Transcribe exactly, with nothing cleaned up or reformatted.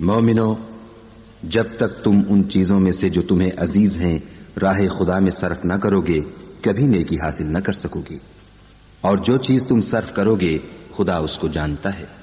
मोमिनो, जब तक तुम उन चीजों में से जो तुम्हें अजीज हैं राह खुदा में सर्फ न करोगे, कभी नेकी हासिल न कर सकोगे। और जो चीज तुम सर्फ करोगे खुदा उसको जानता है।